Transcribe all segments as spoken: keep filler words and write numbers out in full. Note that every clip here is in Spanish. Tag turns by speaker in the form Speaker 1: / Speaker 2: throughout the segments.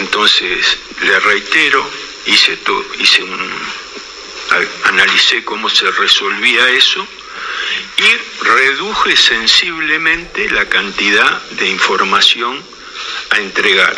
Speaker 1: Entonces, le reitero, hice, todo, hice un, analicé cómo se resolvía eso y reduje sensiblemente la cantidad de información a entregar.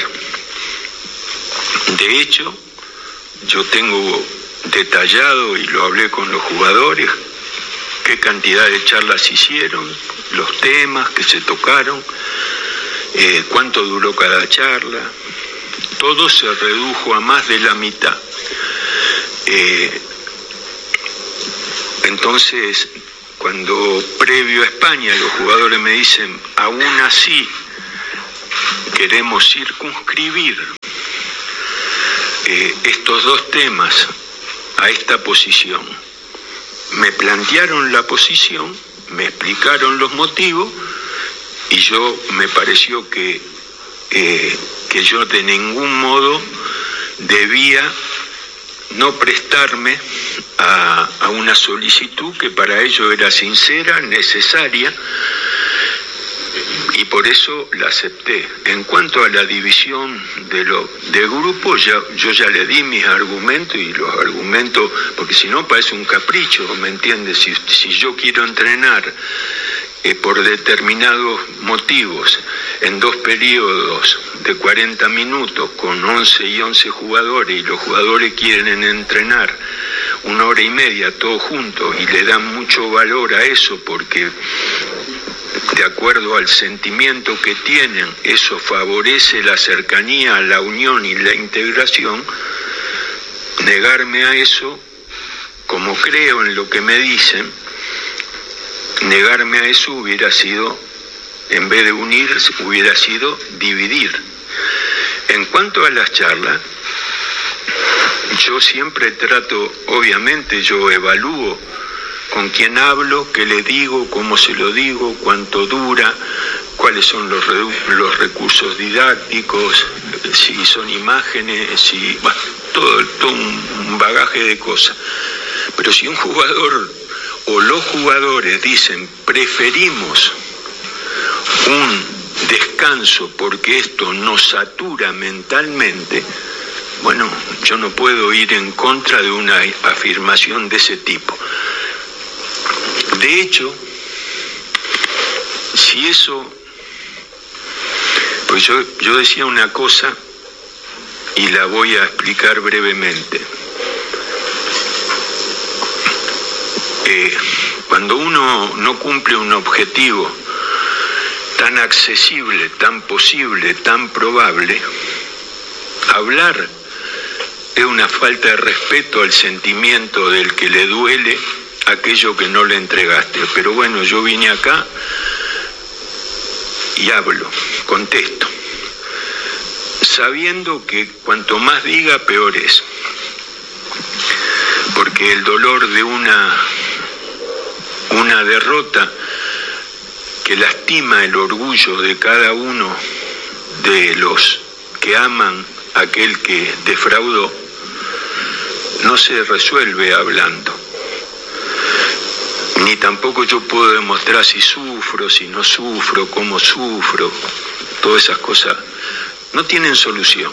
Speaker 1: De hecho, yo tengo detallado, y lo hablé con los jugadores, qué cantidad de charlas hicieron, los temas que se tocaron, eh, cuánto duró cada charla. Todo se redujo a más de la mitad. Eh, entonces, cuando previo a España los jugadores me dicen, aún así queremos circunscribir eh, estos dos temas a esta posición, me plantearon la posición, me explicaron los motivos y yo me pareció que, eh, que yo de ningún modo debía no prestarme a, a una solicitud que para ello era sincera, necesaria, y por eso la acepté. En cuanto a la división de lo, del grupo, ya, yo ya le di mis argumentos, y los argumentos, porque si no parece un capricho, ¿me entiendes? Si, si yo quiero entrenar eh, por determinados motivos en dos periodos de cuarenta minutos con once y once jugadores, y los jugadores quieren entrenar una hora y media todos juntos y le dan mucho valor a eso porque de acuerdo al sentimiento que tienen, eso favorece la cercanía, la unión y la integración, negarme a eso, como creo en lo que me dicen, negarme a eso hubiera sido, en vez de unir, hubiera sido dividir. En cuanto a las charlas, yo siempre trato, obviamente yo evalúo con quién hablo, qué le digo, cómo se lo digo, cuánto dura, cuáles son los, los recursos didácticos, si son imágenes, si bueno, todo, todo un bagaje de cosas. Pero si un jugador o los jugadores dicen preferimos un descanso porque esto nos satura mentalmente, bueno, yo no puedo ir en contra de una afirmación de ese tipo. De hecho, si eso, pues yo, yo decía una cosa y la voy a explicar brevemente. Eh, cuando uno no cumple un objetivo tan accesible, tan posible, tan probable, hablar es una falta de respeto al sentimiento del que le duele aquello que no le entregaste. Pero bueno, yo vine acá y hablo, contesto, sabiendo que cuanto más diga, peor es. Porque el dolor de una, una derrota que lastima el orgullo de cada uno de los que aman a aquel que defraudó, no se resuelve hablando. Ni tampoco yo puedo demostrar si sufro, si no sufro, cómo sufro. Todas esas cosas no tienen solución.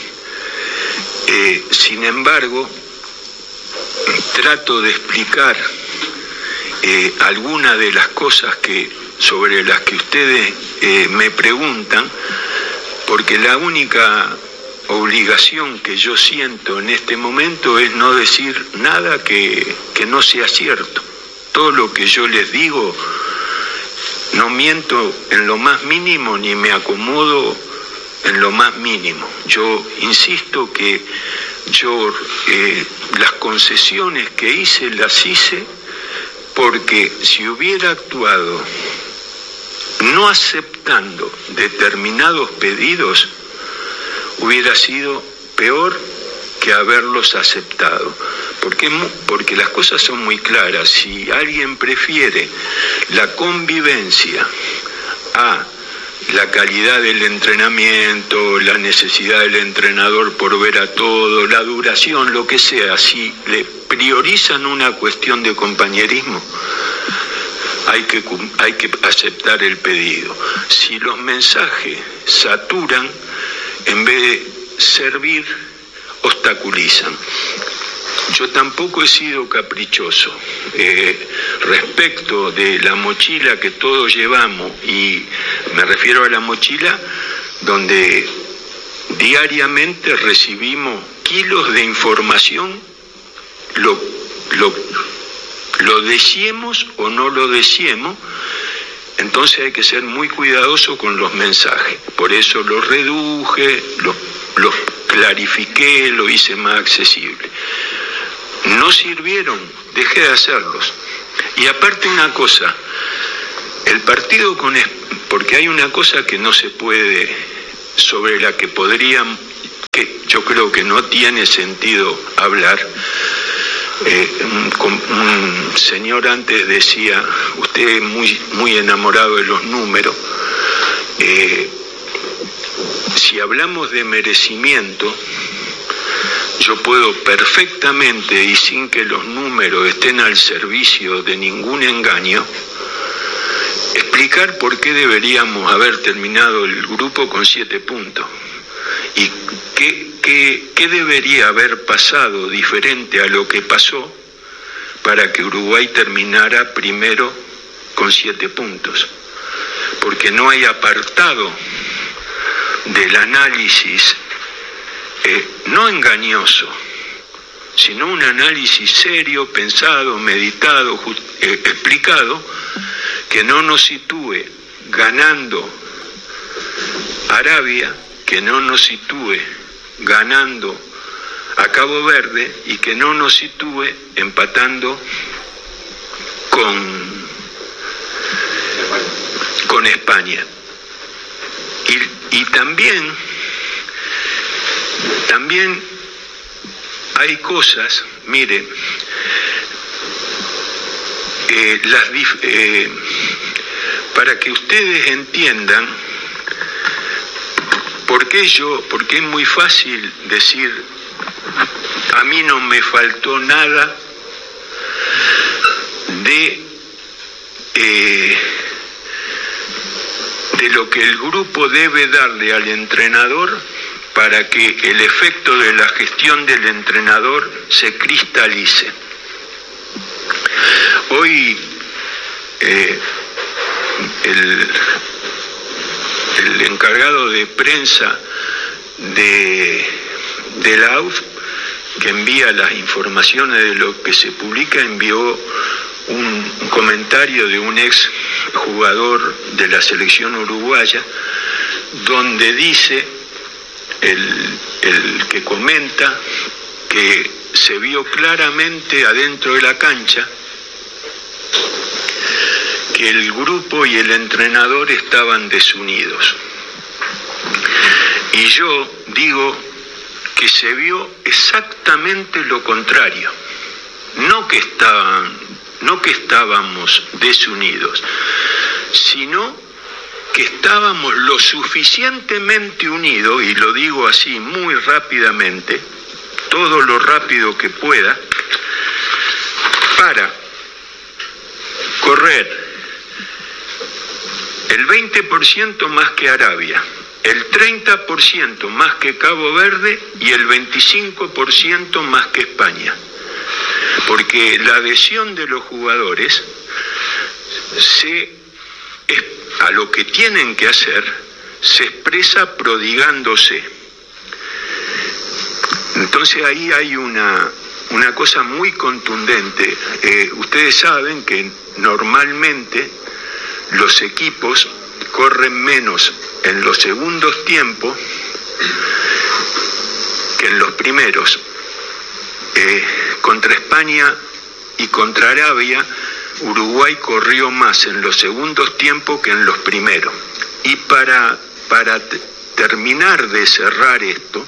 Speaker 1: Eh, sin embargo, trato de explicar eh, algunas de las cosas que, sobre las que ustedes eh, me preguntan, porque la única obligación que yo siento en este momento es no decir nada que, que no sea cierto. Todo lo que yo les digo, no miento en lo más mínimo ni me acomodo en lo más mínimo. Yo insisto que yo eh, las concesiones que hice las hice porque si hubiera actuado no aceptando determinados pedidos, hubiera sido peor que haberlos aceptado. Porque, porque las cosas son muy claras. Si alguien prefiere la convivencia a la calidad del entrenamiento, la necesidad del entrenador por ver a todo, la duración, lo que sea, si le priorizan una cuestión de compañerismo, hay que, hay que aceptar el pedido. Si los mensajes saturan, en vez de servir obstaculizan. Yo tampoco he sido caprichoso eh, respecto de la mochila que todos llevamos, y me refiero a la mochila donde diariamente recibimos kilos de información, lo, lo, lo deseemos o no lo deseemos. Entonces hay que ser muy cuidadoso con los mensajes. Por eso los reduje, los, los clarifiqué, lo hice más accesible. No sirvieron, dejé de hacerlos. Y aparte una cosa, el partido con... Porque hay una cosa que no se puede, sobre la que podrían, que yo creo que no tiene sentido hablar. Eh, un, un señor antes decía, usted es muy, muy enamorado de los números. Eh, si hablamos de merecimiento, yo puedo perfectamente, y sin que los números estén al servicio de ningún engaño, explicar por qué deberíamos haber terminado el grupo con siete puntos y qué, qué, qué debería haber pasado diferente a lo que pasó para que Uruguay terminara primero con siete puntos. Porque no hay apartado del análisis eh, no engañoso, sino un análisis serio, pensado, meditado, just, eh, explicado, que no nos sitúe ganando Arabia, que no nos sitúe ganando a Cabo Verde y que no nos sitúe empatando con, con España. Y, y también, también hay cosas, mire, eh, las, eh, para que ustedes entiendan por qué yo, porque es muy fácil decir, a mí no me faltó nada de, eh, de lo que el grupo debe darle al entrenador para que el efecto de la gestión del entrenador se cristalice. Hoy eh, el, el encargado de prensa de, de la A U F, que envía las informaciones de lo que se publica, envió un, un comentario de un ex jugador de la selección uruguaya, donde dice, el, el que comenta, que se vio claramente adentro de la cancha que el grupo y el entrenador estaban desunidos. Y yo digo que se vio exactamente lo contrario, no que estaban, no que estábamos desunidos, sino que estábamos lo suficientemente unidos, y lo digo así muy rápidamente, todo lo rápido que pueda, para correr el veinte por ciento más que Arabia, el treinta por ciento más que Cabo Verde y el veinticinco por ciento más que España. Porque la adhesión de los jugadores se, a lo que tienen que hacer, se expresa prodigándose. Entonces ahí hay una, una cosa muy contundente. Eh, ustedes saben que normalmente los equipos corren menos en los segundos tiempos que en los primeros. Eh, contra España y contra Arabia, Uruguay corrió más en los segundos tiempos que en los primeros. Y para, para t- terminar de cerrar esto,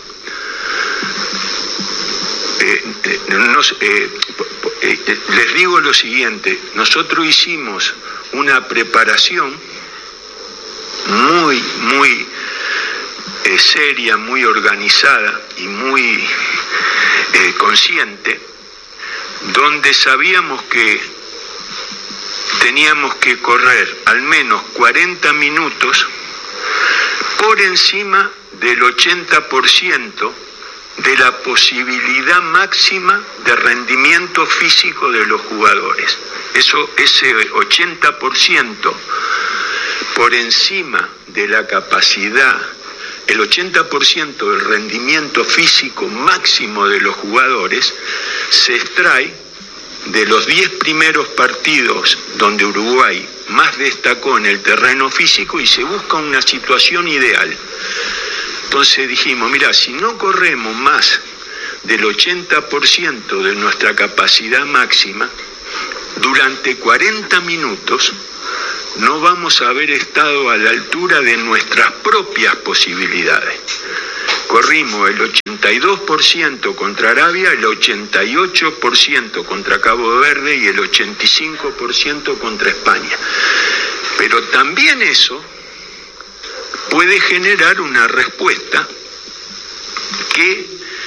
Speaker 1: eh, eh, nos, eh, eh, les digo lo siguiente: nosotros hicimos una preparación muy, muy eh, seria, muy organizada y muy eh, consciente, donde sabíamos que teníamos que correr al menos cuarenta minutos por encima del ochenta por ciento de la posibilidad máxima de rendimiento físico de los jugadores. Eso, ese ochenta por ciento por encima de la capacidad, el ochenta por ciento del rendimiento físico máximo de los jugadores se extrae de los diez primeros partidos donde Uruguay más destacó en el terreno físico y se busca una situación ideal. Entonces dijimos, mira, si no corremos más del ochenta por ciento de nuestra capacidad máxima, durante cuarenta minutos no vamos a haber estado a la altura de nuestras propias posibilidades. Corrimos el ochenta y dos por ciento contra Arabia, el ochenta y ocho por ciento contra Cabo Verde y el ochenta y cinco por ciento contra España. Pero también eso puede generar una respuesta que